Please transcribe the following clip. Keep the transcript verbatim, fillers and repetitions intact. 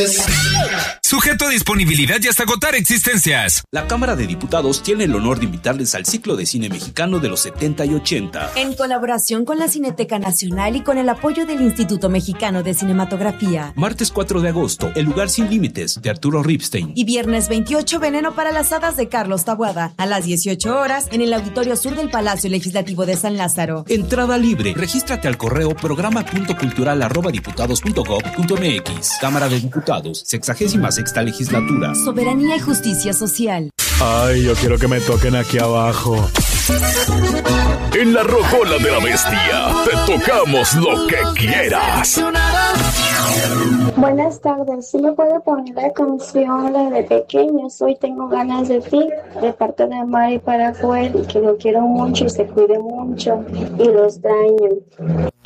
Sujeto a disponibilidad y hasta agotar existencias. La Cámara de Diputados tiene el honor de invitarles al ciclo de cine mexicano de los setenta y ochenta. En colaboración con la Cineteca Nacional y con el apoyo del Instituto Mexicano de Cinematografía. Martes cuatro de agosto, El lugar sin límites, de Arturo Ripstein. Y viernes veintiocho, Veneno para las hadas, de Carlos Taboada. A las dieciocho horas, en el Auditorio Sur del Palacio Legislativo de San Lázaro. Entrada libre. Regístrate al correo programa punto cultural arroba diputados punto gob punto mx. Cámara de Diputados, sexagésima sexta legislatura. Soberanía y justicia social. Ay, yo quiero que me toquen aquí abajo. En la Rocola de la Bestia te tocamos lo que quieras. Buenas tardes, ¿sí me puede poner la canción la de Pequeños? Hoy tengo ganas de ti, de parte de Mari para Joel, que lo quiero mucho y se cuide mucho y lo extraño.